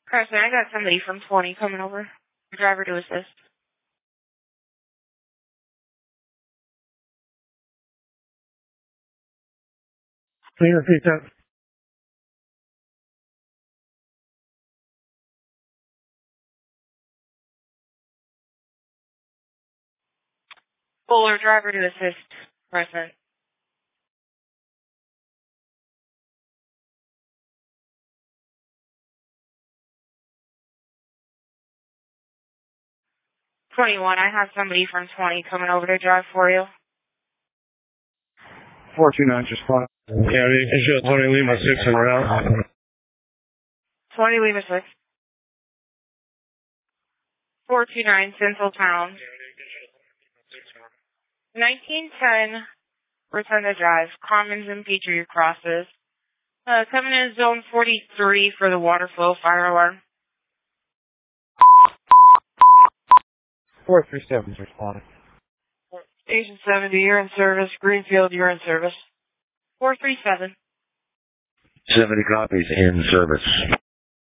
Carson, I got somebody from 20 coming over. Your driver to assist. Can you repeat that? Fuller, driver to assist. Present. $21, I have somebody from 20 coming over to drive for you. 429, just fine. Yeah, you should 20 Lima 6 and route. 20 Lima 6. 429 Central Town. 1910 Return to Drive. Commons and Petrie crosses. Coming in zone 43 for the water flow fire alarm. 437 is responding. Station 70, you're in service. Greenfield, you're in service. 437. 70 copies in service.